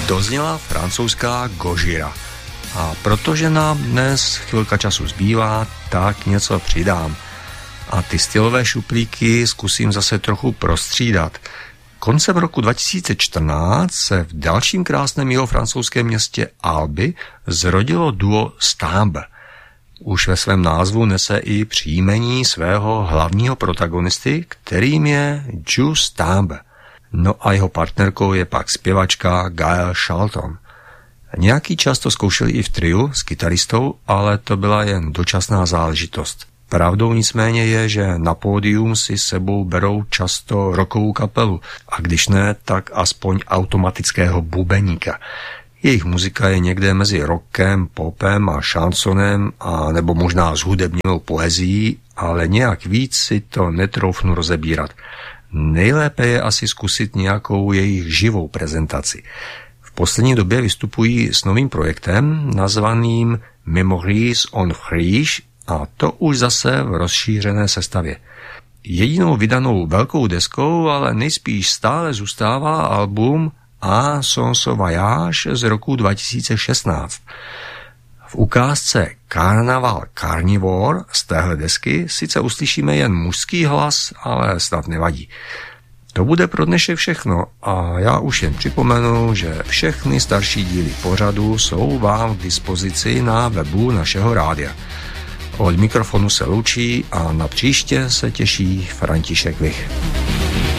dozněla francouzská Gojira. A protože nám dnes chvilka času zbývá, tak něco přidám. A ty stylové šuplíky zkusím zase trochu prostřídat. Koncem roku 2014 se v dalším krásném jihofrancouzském městě Albi zrodilo duo Stambe. Už ve svém názvu nese i příjmení svého hlavního protagonisty, kterým je Ju Stambe. No a jeho partnerkou je pak zpěvačka Gail Charlton. Nějaký čas to zkoušeli i v triu s kytaristou, ale to byla jen dočasná záležitost. Pravdou nicméně je, že na pódium si sebou berou často rockovou kapelu a když ne, tak aspoň automatického bubeníka. Jejich muzika je někde mezi rockem, popem a šansonem a nebo možná zhudebněnou poezií, ale nějak víc si to netroufnu rozebírat. Nejlépe je asi zkusit nějakou jejich živou prezentaci. V poslední době vystupují s novým projektem nazvaným Memories on Friche a to už zase v rozšířené sestavě. Jedinou vydanou velkou deskou, ale nejspíš stále zůstává album A Sans Voyage z roku 2016. V ukázce Carnaval Carnivore z téhle desky sice uslyšíme jen mužský hlas, ale snad nevadí. To bude pro dnešek všechno a já už jen připomenu, že všechny starší díly pořadu jsou vám k dispozici na webu našeho rádia. Od mikrofonu se loučí a na příště se těší František Vich.